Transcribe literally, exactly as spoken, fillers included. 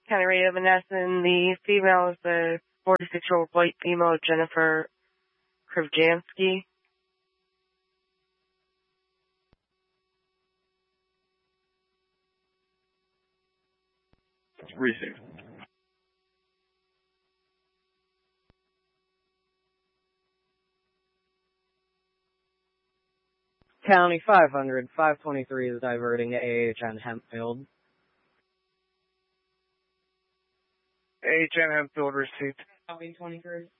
County Radio Menneson. The female is the forty-six-year-old white female, Jennifer Kravjansky. Received. County five hundred, five twenty-three is diverting to A H N Hempfield. A H N Hempfield received. Copy twenty-three.